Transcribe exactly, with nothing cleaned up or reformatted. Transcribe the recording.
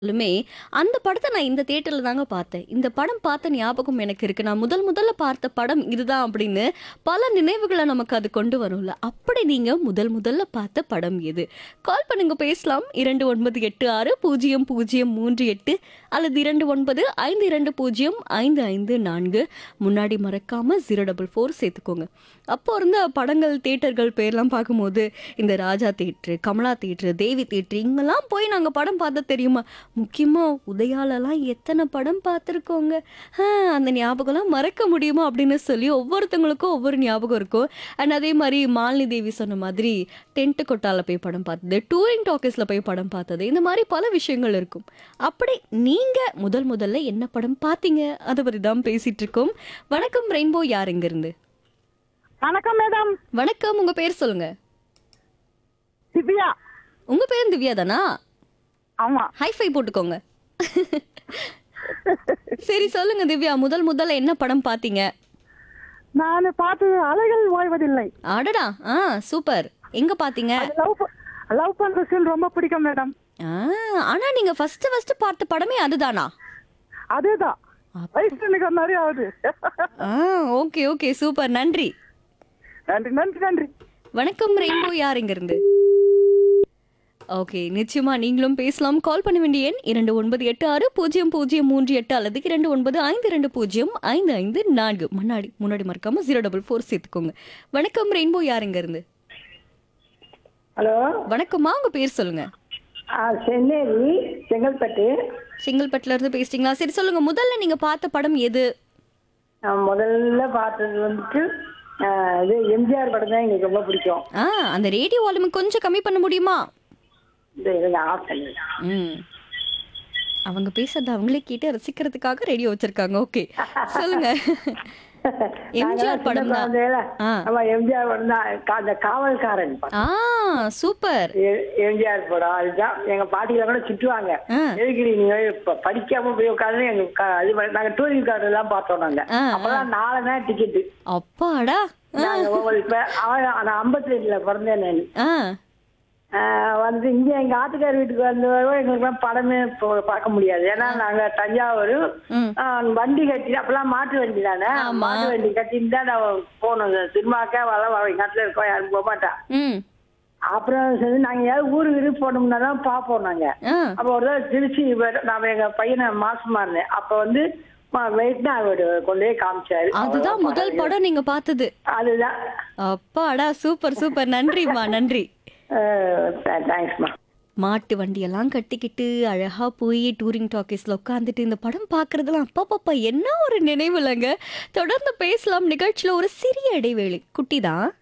லுமே, அந்த படத்த நான் இந்த தியேட்டர்ல தாங்க பார்த்தேன். இந்த படம் பார்த்த ஞாபகம் எனக்கு இருக்கு. நான் முதல் முதல்ல பார்த்த படம் இதுதான் அப்படின்னு பல நினைவுகள நமக்கு அது கொண்டு வரும்ல. அப்படி நீங்க முதல் முதல்ல பார்த்த படம் எது? கால் பண்ணுங்க பேசலாம். இரண்டு ஒன்பது எட்டு ஆறு பூஜ்ஜியம் பூஜ்ஜியம் மூன்று எட்டு அல்லது இரண்டு ஒன்பது ஐந்து இரண்டு பூஜ்ஜியம் ஐந்து ஐந்து நான்கு. முன்னாடி மறக்காம பூஜ்ஜியம் நான்கு நான்கு சேர்த்துக்கோங்க. அப்போ இருந்த படங்கள், தியேட்டர்கள் பேர்லாம் பார்க்கும்போது, இந்த ராஜா தியேட்டர், கமலா தியேட்டர், தேவி தியேட்டர் இங்கெல்லாம் போய் நாங்க படம் பார்த்தது தெரியுமா? முக்கியமா உதயாலலாம் எத்தனை படம் பார்த்துருக்கோங்க. ஆ, அந்த ஞாபகம்லாம் மறக்க முடியுமா அப்படின்னு சொல்லி ஒவ்வொருத்தவங்களுக்கும் ஒவ்வொரு ஞாபகம் இருக்கும். அண்ட் அதே மாதிரி மாலினி தேவி சொன்ன மாதிரி டென்ட் கொட்டால போய் படம் பார்த்தது, டூரிங் டாக்கீஸ்ல போய் படம் பார்த்தது, இந்த மாதிரி பல விஷயங்கள் இருக்கும். அப்படி நீங்க முதல் முதல்ல என்ன படம் பார்த்தீங்க? அதை பத்தி தான் பேசிட்டு இருக்கோம். வணக்கம் ரெயின்போ, யார் எங்க இருந்து? வணக்கம் மேடம். வணக்கம், உங்க பேர் சொல்லுங்க. திவ்யா. உங்க பேர் திவ்யா தானா? ஆமா. ஹைஃபை போட்டுக்கோங்க. சரி சொல்லுங்க திவ்யா, முதல் முதல்ல என்ன படம் பார்த்தீங்க? நான் பார்த்தது அலைகள் ஓய்வதில்லை. அடடா, ஆ சூப்பர். எங்க பார்த்தீங்க? லவ் லவ் பண்ற சீன் ரொம்ப பிடிக்கும் மேடம். ஆ, ஆனா நீங்க ஃபர்ஸ்ட் ஃபர்ஸ்ட் பார்த்த படமே அதுதானா? அதேதான். வயசு எனக்கு நிறைய ஆகுது. ஆ, ஓகே ஓகே சூப்பர், நன்றி. நன்றி நன்றி நன்றி. வணக்கம் ரெயின்போ, யார் எங்க இருந்து? ஓகே, நிச்சயமா நீங்களும் பேசலாம். கால் பண்ண வேண்டிய எண் இரண்டு ஒன்பது எட்டு ஆறு பூஜ்ஜியம் பூஜ்ஜியம் மூன்று எட்டு அல்லது இரண்டு ஒன்பது ஐந்து இரண்டு பூஜ்ஜியம் ஐந்து ஐந்து நான்கு. முன்னாடி முன்னாடி மறக்காம ஜீரோ டபுள் ஃபோர் சேர்த்துக்கோங்க. வணக்கம் ரெயின்போ, யார் எங்க இருந்து? ஹலோ. வணக்கம்மா, உங்க பேர் சொல்லுங்க. சென்னேரி, செங்கல்பட்டு. செங்கல்பட்டுல இருந்து பேசுறீங்களா? சரி சொல்லுங்க, முதல்ல நீங்க பார்த்த படம் எது? நான் முதல்ல பார்த்தது வந்துட்டு ஆஹ், இது எம்ஜிஆர் படம் தான் எனக்கு ரொம்ப பிடிக்கும். ஆ, அந்த ரேடியோ வால்யூம் கொஞ்சம் கம்மி பண்ண முடியுமா? இந்த இதை ஆஃப் பண்ணிடுறேன். ம், அவங்க பேசுறத அவங்களே கேட்டு ரசிக்கிறதுக்காக ரேடியோ வச்சிருக்காங்க. ஓகே சொல்லுங்க. எம்ஜிஆர் படம் தான். ஆ. ஆமா, எம்ஜிஆர் படம் தான். கா- அந்த காவல்காரன் படம். ஆ, சூப்பர். எ- எம்ஜிஆர் படம் அதுதான். எங்க பாட்டிகளை கூட திட்டுவாங்க, ஆ. எதுக்கு நீங்க இப்ப படிக்காம போய் உட்காந்து எங்க க- இது பண்ணி- நாங்க டூரிங் கார்டு எல்லாம் பார்த்தோம். நாங்க ஆ, ஆ. அப்பதான் நாலு தான் டிக்கெட்டு. அப்பாடா. ஆ, நாங்க ஒவ்வொரு இப்ப அவன் நான் ஐம்பத்தி ரெண்டுல பிறந்தேன் நான். ஆ. ஆஹ் வந்து இங்க எங்க ஆத்துக்கார் வீட்டுக்கு வந்த எங்களுக்கு எல்லாம் படமே போ- பார்க்க முடியாது. ஏன்னா நாங்க தஞ்சாவூர் ம். ஆஹ் வண்டி கட்டி, அப்பெல்லாம் மாட்டு வண்டி தானே, ஆமா. மாட்டு வண்டி கட்டிட்டு தான் நான் போனோம். சினிமாக்கா வள எங்க நாட்டுல இருக்கோம், யாரும் போக மாட்டா. ம். அப்புறம் சரி நாங்க ஏதாவது ஊருக்கு வீட்டுக்கு போனோம்னா தான் பார்ப்போம் நாங்க. ஆ. அப்ப ஒரு தடவை திருச்சி வர- நான் எங்க பையனை மாசமா இருந்தேன். அப்ப வந்து வெயிட்னா அவரு கொண்டு போய் காமிச்சாரு. அதுதான் முதல் படம் நீங்க பார்த்தது? அதுதான். அப்பாடா, சூப்பர் சூப்பர், நன்றிம்மா, நன்றி. தேங்க்ஸ்மா. மாட்டு வண்டியெல்லாம் கட்டிக்கிட்டு அழகா போய் டூரிங் டாக்கீஸ்ல உட்காந்துட்டு இந்த படம் பார்க்கறதெல்லாம் அப்பா பாப்பா என்ன ஒரு நினைவுலங்க. தொடர்ந்து பேசலாம். நிகழ்ச்சியில ஒரு சிறிய இடைவேளை, குட்டி தான்.